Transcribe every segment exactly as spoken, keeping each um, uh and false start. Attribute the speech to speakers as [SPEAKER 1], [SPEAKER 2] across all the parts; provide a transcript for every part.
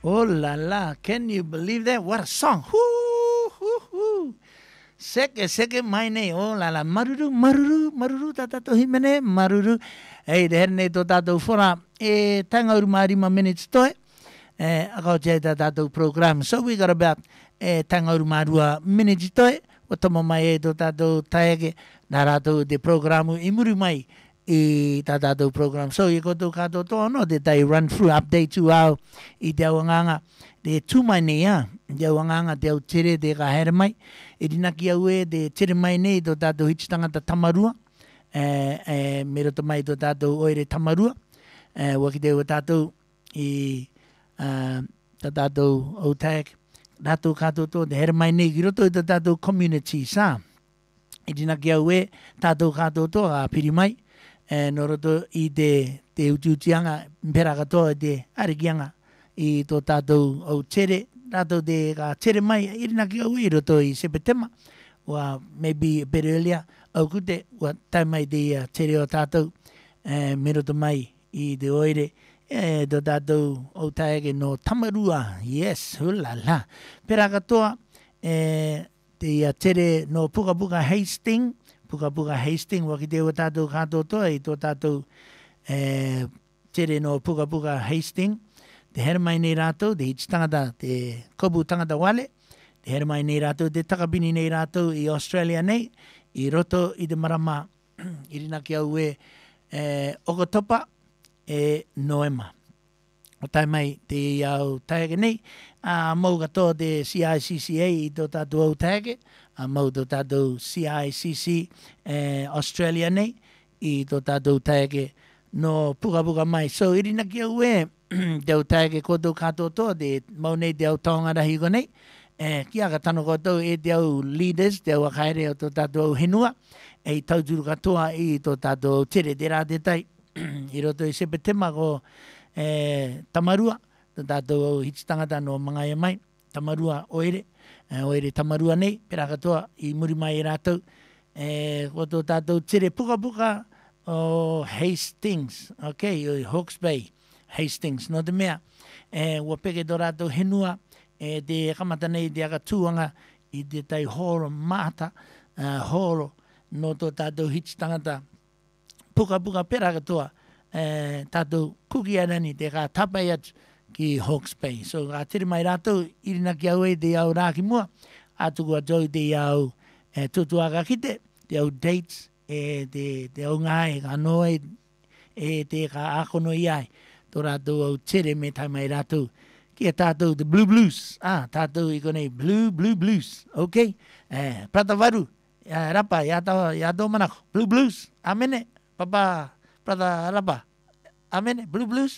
[SPEAKER 1] Oh la la, can you believe that? What a song. Whoo, whoo, whoo. Seke, seke, my name. Oh la la, maruru, maruru, maruru, tatato himene, maruru. Hey, de herne to tato fora. E tanga uru marima minutes to it. Eh, ako che tato program. So we got about eh, tanga uru marua minutes to it. Watamo mai to tato taege. Narato de programu imuru mai. I tato program. So you go to kato to no that I run through update to our I te wanganga de tu mai ne ya de wanganga de tire de ka her mai I dina ki au e de tire mai ne to tato hitstanga ta tamarua eh eh mero to mai to tato oire tamarua eh waki de tato I uh tato o tag tato kato to de her mai ne giro to tato community sa I dina ki au e tato kato to a piri mai e noroto I te te ututianga mpera katoa te arikianga I to tātou au tere, tātou te ka tere mai, irina ki au I roto I September, wa maybe a bit earlier, au kute, wa tai mai te uh, tere o tātou, e meroto mai I te oire, e to tātou au taege no tamarua, yes, hula la. Pera katoa, e te uh, tere no puka puka Hastings, puka puka Hastings waki te o tātou kato toa I tō tātou eh, tere no puka puka Hastings te here mai nei rātou te hiti tangata te kobu tangata wale te here mai nei rātou te takapini nei rātou I Australia nei I roto I te marama I rina ki au e eh, okotopa e noema o tai mai te au taege nei a mau katoa te C I C C A I tō tātou au taege a mau tō tātou C I C C eh, Australia nei I tō tātou taege no puka puka mai. So irina ki au e te au taege koto kato tō te mau nei te au taonga rahi ko nei eh, ki aka tano koto e te au leaders te au akaere o tō tātou au henua e I tauturu katoa I tō tātou tere te rā te tai I roto I September ko eh, tamarua tō tātou au hitstangata no mga e mai tamarua oire Uh, oire tamarua nei, pera katoa I muri mai e rātou. E, ko tō tātou tere puka puka o Hastings, ok, o Hawke's Bay, Hastings, no te mea. E, ua peke tō rātou henua, e te kamata nei te aka tūanga I te tai horo mata, uh, horo no tō tātou hits tangata. Puka puka pera katoa, e, tātou kuki arani te ka tapai atu, ki Hawke's Bay. So, a tere mai rātou, irina ki au e te au rāki mua, atu kua tau te au e, tutuaka kite, te au dates, e te, te au ngā e ka noa e, e te ka akono I ai, tō rātou au tere me tai mai rātou. Ki a tātou, the Blue Blues, ah, tātou I konei Blue, Blue Blues, ok? Eh, prata varu, ya, rapa, ya tau, ya tau manako, Blue Blues, amene, papa, prata rapa, amene, Blue Blues,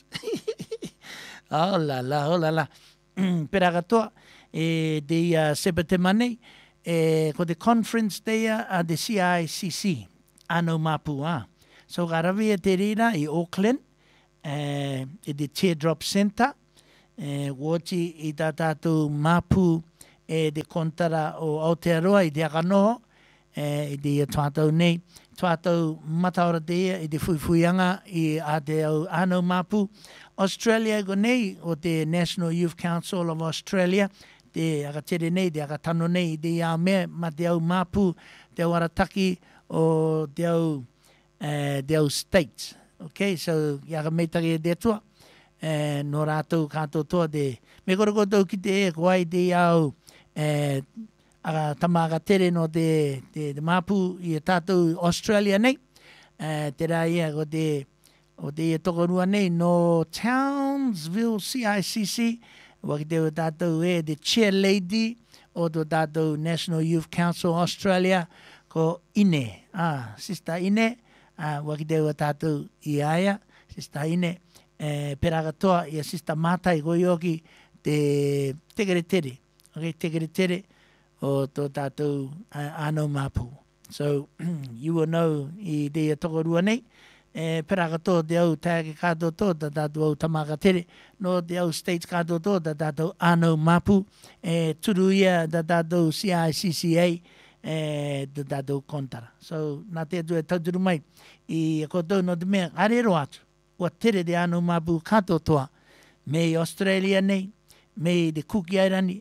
[SPEAKER 1] oh la la, oh la la. Pera katoa, e te uh, September nei, e ko te conference te a the C I C C, ano mapu a. So ka rawi e te rira I Auckland, e, e te Teardrop Centre, e wochi I tā tātou mapu e te kontara o Aotearoa I te akanoho, e I te tuatau nei, tuatau mataora te ia I te fuifuianga I a te au ano mapu, Australia ko nei o te National Youth Council of Australia te aka tere nei te aka tano nei te ia mea ma te au mapu te au arataki o te au uh, te au states ok so i aka meitaki e te atua uh, no rātou kātou toa te me koro koutou ki te e kua I te au uh, aka tama aka tere no te, te, te mapu I tātou Australia nei uh, te rā ia ko te o te tokorua nei no Townsville C I C C waki te o tātou e the chair lady o to tātou National Youth Council Australia ko Ine ah, sister Ine ah, waki te o tātou I aia sister Ine eh, pera katoa I a sister Matai ko ioki te tekere tere okay, tekere tere o to tātou uh, ano mapu so you will know I te tokorua nei e pera katoa te au tāke kātou tō tā tātou au tamaka tere no te au states kātou tō tā tātou ano mapu e turu ia tā tātou C I C C A e tā tātou kontara so nā te atu e tauturu mai I koutou no te mea arero atu ua tere te ano mapu kātou toa me Australia nei me de kuki airani,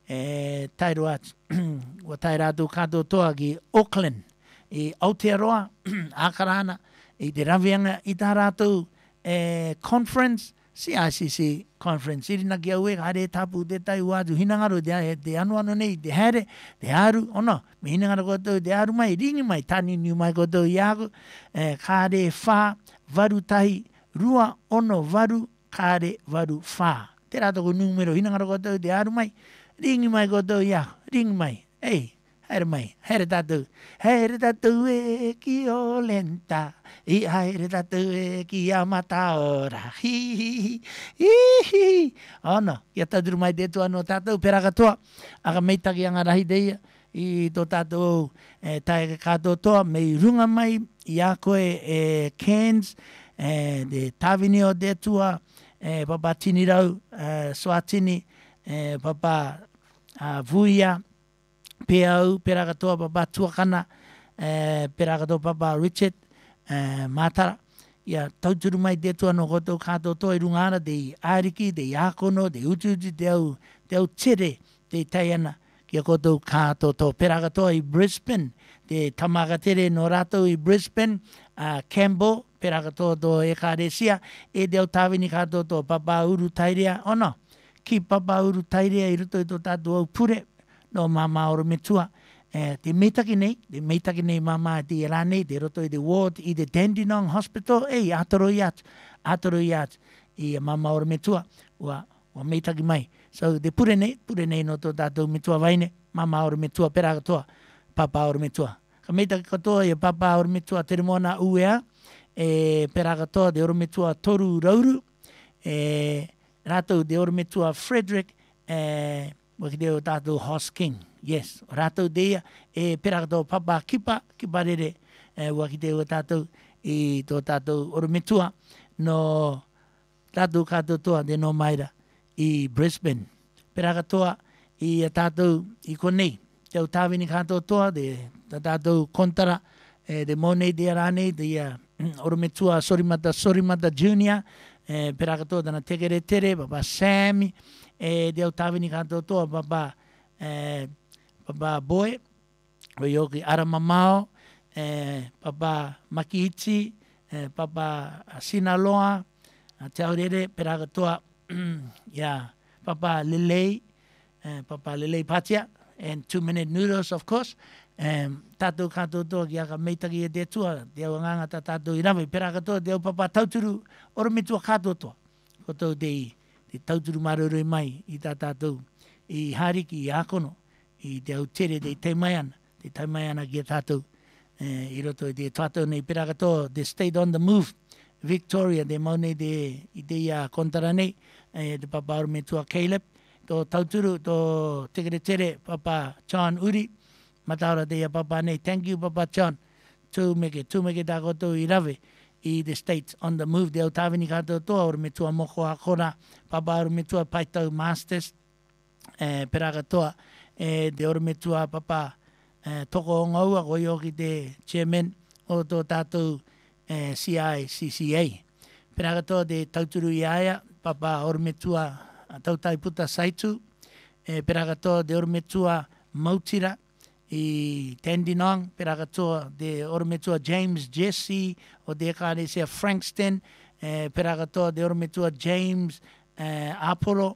[SPEAKER 1] e tairu atu, wa tai rātou kātou toa ki Auckland, e Aotearoa, Akarana, e te rawianga i tā rātou e, conference, C I C C conference, irina ki au e, hare tapu te tai uatu, hinangaro te, te anu anu nei, te here, te aru, ono, me hinangaro kotou, te aru mai, ringi mai, tani niu mai kotou i aku, e, kāre whā, varu tahi, rua, ono, varu, kāre, varu, whā. Te rātou ko numero, hinangaro kotou, te aru mai, ringi mai kotou i aku, ringi mai, ei, haere mai, haere tātou, haere tātou e ki o lenta, i haere tātou e ki a mataora, hi hi hi, hi hi, ono, ia tāturu mai te tua no tātou, pera katoa, aka meitaki anga rahi teia, i tō tātou e, tae kātou toa, mei runga mai, i a koe e, Cairns, e, de tāwini o te tua, e, papa tini rau, e, Swatini, e, papa a, Vuia, pea au, pera katoa papa Tuakana, eh, pera katoa papa Richard, eh, Matara, ia tauturu mai te tua no koto kato toa i rungana, te i Ariki, te i Akono, te uti uti, te au, te au tere, te i taiana, kia koto kato toa, pera katoa i Brisbane, te tamaka tere no rato i Brisbane, uh, Campbell, pera katoa toa e kāresia, e te au tāwini kato toa papa uru tairea, ono, ki papa uru tairea i ruto i tō tātou au pure, no mama oro metua, eh, te meitaki nei, te meitaki nei mama te ira nei, te roto i te ward, i te Dandenong Hospital, ei, atoro i atu, atoro i atu, i mama oro metua, ua, ua meitaki mai. So, te pure nei, pure nei no tō tātou metua vaine, mama oro metua, pera katoa, papa oro metua. Ka meitaki katoa i papa oro metua tere mona uea, e, pera katoa te oro metua toru rauru, e, ratou te oro metua Frederick, e, waki te o tātou Hosking, yes, o rātou deia, e pera katoa papa kipa, kipa rere, e, waki te o tātou, i tō tātou orometua, no tātou kātou toa de no maira, i Brisbane. Pera katoa, i a tātou, i konei, te o tāwini kātou toa, de tātou kontara, e, de monei de arane, de a orometua Sorimata, Sorimata Junior, e, pera katoa tana tekere tere, papa Sammy, e deu tāwini kātou toa papa, e, papa Boy, o ioki Aramamao, e, papa Makiichi, e, papa Sinaloa, te aurere, pera katoa, yeah, papa Lelei, e, papa Lelei Patia, and two minute noodles, of course, e, tātou kātou toa ki aka meitaki e te tua, deu nganga ta tātou i rawe, pera katoa, deu papa tauturu, oromitua kātou toa, kotou te i, te tauturu marurui mai i tā tātou, i Hariki, i Akono, i te au tere, te taimaiana, te taimaiana ki a tātou, eh, i roto i te tātou nei pera katoa, the State on the Move, Victoria, te mau nei te, i te ia kontara nei, eh, te papa aru me tua Caleb, tō tauturu, tō tekere tere, papa John Uri, mataura te ia papa nei, thank you papa John, tūmeke, tūmeke tā kotou i rawe, i the States on the Move, te au tāwini kātou toa, oro me tua moko akora, papa oro me tua paitau Masters, eh, pera katoa, eh, te oro me tua papa eh, toko o ngaua, ko ioki te chairman o tō tātou eh, C I C C A. Pera katoa te tauturu i aia, papa oro me tua tautai puta saitu, eh, pera katoa te oro me tua Mautira, i Dandenong, pera katoa de orometua James Jesse, o de kāre sea Frankston, eh, pera katoa de orometua James eh, Apollo,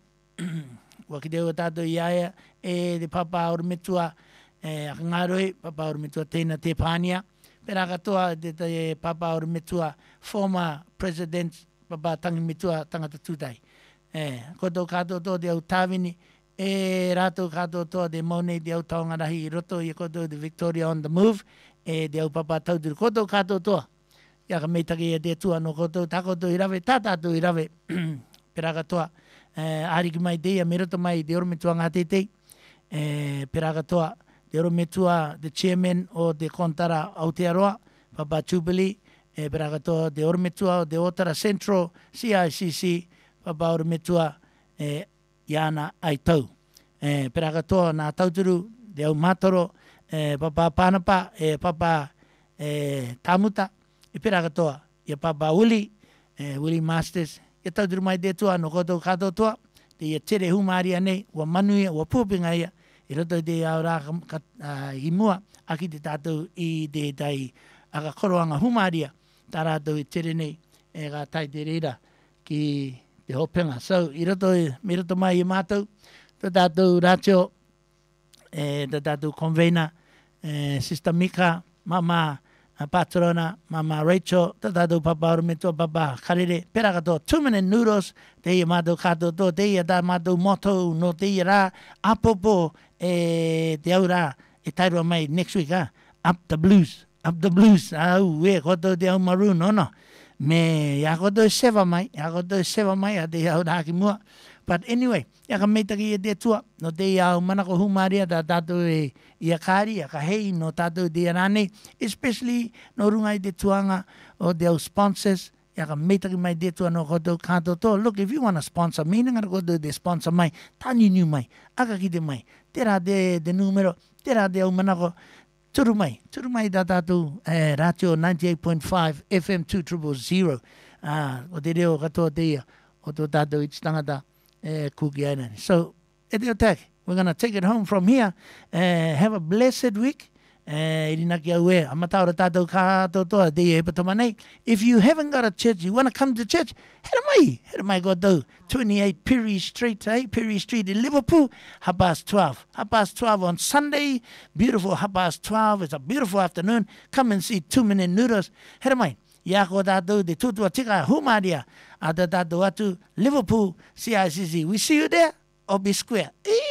[SPEAKER 1] waki te o tātou iaia, e de papa orometua eh, Akangaroi, papa orometua Teina Te Pānia, pera katoa de te papa orometua former president, papa Tangimitua Tangata Tūtai. Eh, koto kātou tō te au tāwini, e rato kato toa de maune de au taongarahi i roto i koto de Victoria on the Move, e de au papa tauturu koto kato toa. Ia ka meitaki e te tua no koto, tā koto i rawe, tā tātou i rawe, pera katoa, eh, ariki mai te ia, me roto mai de orometua ngā tetei, eh, pera katoa, de orometua the chairman o de kontara Aotearoa, papa Jubilee, eh, pera katoa de orometua de Otara Central, C I C C, papa orometua, eh, Iana ai tau. Eh, pera katoa nā tauturu, de au matoro, eh, papa Pānapa, e eh, papa eh, Tamuta, e pera katoa, ia papa Uli, eh, Uli Masters, ia tauturu mai te tua, no koto kato tua, te ia tere humaria nei, ua manuia, ua pūpinga ia, i roto te au rā i mua, aki te tātou i te tai aka koroanga humaria, tā rātou i tere nei, e ka tai te reira ki te hopenga. So, i roto, mi roto mai i mātou, tā tātou rātio, e tā tātou convener, e, Sister Mika, Mama Patrona, Mama Rachel, tā tātou papa oro me tō papa karere, pera katoa, two minute noodles, te ia mātou kato tō, te ia tā mātou moto, no te ia rā, apopo, e te au rā, e tairua mai next week, ha? Up the blues, up the blues, au, e, koto te au maroon, ono, me, ia koto e sewa mai, ia koto e sewa mai, a te au rā ki mua. But anyway, ia ka meitaki e te tua, no te ia au manako humaria, tā tātou e ia kāri, ia ka hei, no tātou te ia rānei, especially no runga i te tuanga o te au sponsors, ia ka meitaki mai te tua no koto kātou tō. Look, if you want to sponsor me, ngara koto te sponsor mai, tāni niu mai, aka ki te mai, te rā te, te numero, te rā te au manako, turu mai, turu mai tā tātou, eh, ratio ninety-eight point five, F M two thousand, ah, o te reo katoa te ia, o tō tātou i tangata, Uh, Cookie Island. So, at the attack, we're going to take it home from here. Uh, have a blessed week. Uh, if you haven't got a church, you want to come to church, head mai, head mai go do twenty-eight Perry Street, eh? Perry Street in Liverpool, half past twelve. Half past twelve on Sunday, beautiful half past twelve. It's a beautiful afternoon. Come and see Two Minute Noodles. Head mai. Ia ko tātou te tutua tika humaria a te tātou atu Liverpool C I C C. We see you there, or be square.